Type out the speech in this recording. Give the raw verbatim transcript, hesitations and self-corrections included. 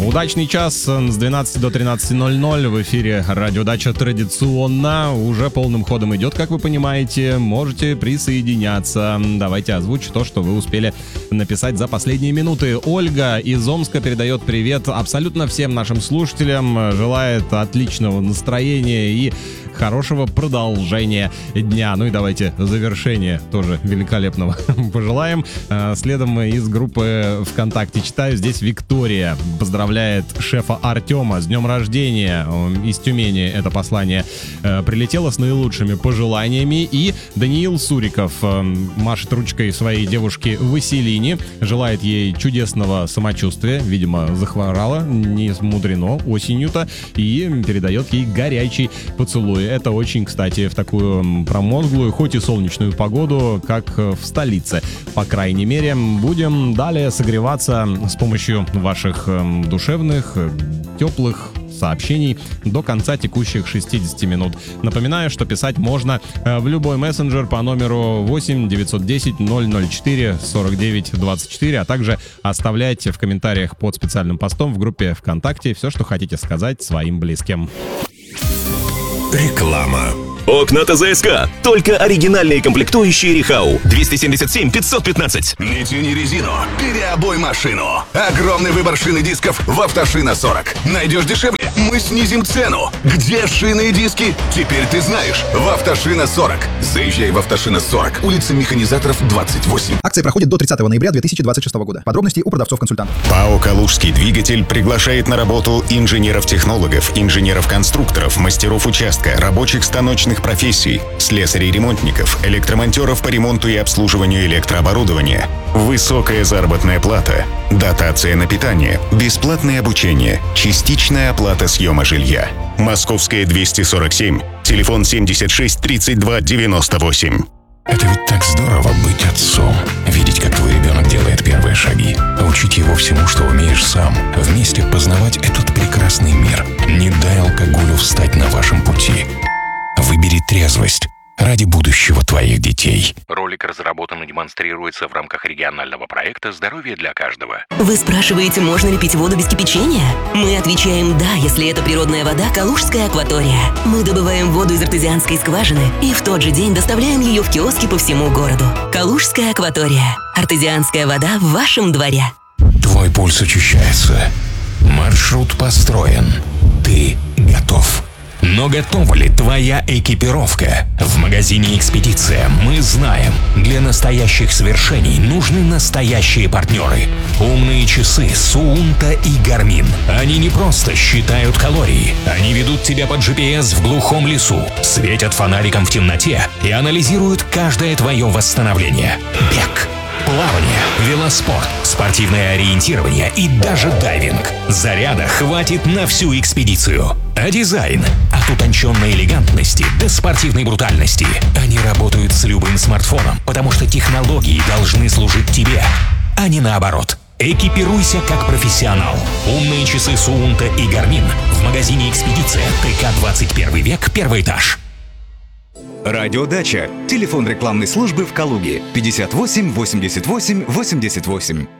Удачный час с двенадцати до тринадцати ноль-ноль в эфире Радио Дача традиционно уже полным ходом идет, как вы понимаете. Можете присоединяться. Давайте озвучу то, что вы успели написать за последние минуты. Ольга из Омска передает привет абсолютно всем нашим слушателям. Желает отличного настроения и хорошего продолжения дня. Ну и давайте завершение тоже великолепного пожелаем. Следом из группы ВКонтакте читаю. Здесь Виктория поздравляет шефа Артема с днем рождения. Из Тюмени это послание прилетело с наилучшими пожеланиями. И Даниил Суриков машет ручкой своей девушке Василине. Желает ей чудесного самочувствия. Видимо, захворала, не мудрено, осенью-то. И передает ей горячий поцелуй. Это очень, кстати, в такую промозглую, хоть и солнечную погоду, как в столице. По крайней мере, будем далее согреваться с помощью ваших душевных, теплых сообщений до конца текущих шестидесяти минут. Напоминаю, что писать можно в любой мессенджер по номеру восемь девятьсот десять ноль ноль четыре сорок девять двадцать четыре, а также оставляйте в комментариях под специальным постом в группе ВКонтакте все, что хотите сказать своим близким. Реклама. Окна ТЗСК. Только оригинальные комплектующие Рихау. двести семьдесят семь пятьсот пятнадцать. Не тяни резину, переобуй машину. Огромный выбор шин и дисков в «Автошина сорок». Найдешь дешевле, мы снизим цену. Где шины и диски? Теперь ты знаешь. В «Автошина сорок». Заезжай в «Автошина сорок». Улица Механизаторов, двадцать восемь. Акция проходит до тридцатого ноября две тысячи двадцать шестого года. Подробности у продавцов-консультантов. ПАО «Калужский двигатель» приглашает на работу инженеров-технологов, инженеров-конструкторов, мастеров участка, рабочих станочных профессий, слесарей-ремонтников, электромонтеров по ремонту и обслуживанию электрооборудования. Высокая заработная плата, дотация на питание, бесплатное обучение, частичная оплата съема жилья. Московская двести сорок семь, телефон семьдесят шесть тридцать два девяносто восемь. Это ведь так здорово быть отцом. Видеть, как твой ребенок делает первые шаги. Учить его всему, что умеешь сам. Вместе познавать этот прекрасный мир. Не дай алкоголю встать на вашем пути. Выбери трезвость ради будущего твоих детей. Ролик разработан и демонстрируется в рамках регионального проекта «Здоровье для каждого». Вы спрашиваете, можно ли пить воду без кипячения? Мы отвечаем «да», если это природная вода «Калужская акватория». Мы добываем воду из артезианской скважины и в тот же день доставляем ее в киоски по всему городу. «Калужская акватория». Артезианская вода в вашем дворе. Твой пульс учащается. Маршрут построен. Ты готов. Но готова ли твоя экипировка? В магазине «Экспедиция» мы знаем, для настоящих свершений нужны настоящие партнеры. Умные часы Суунта и Гармин. Они не просто считают калории. Они ведут тебя по джи пи эс в глухом лесу, светят фонариком в темноте и анализируют каждое твое восстановление. Бег, плавание, велоспорт, спортивное ориентирование и даже дайвинг. Заряда хватит на всю экспедицию. А дизайн? От утонченной элегантности до спортивной брутальности. Они работают с любым смартфоном, потому что технологии должны служить тебе, а не наоборот. Экипируйся как профессионал. Умные часы Суунта и Гармин в магазине «Экспедиция», ТК двадцать первый век, первый этаж. Радио Дача. Телефон рекламной службы в Калуге. пятьдесят восемь восемьдесят восемь восемьдесят восемь.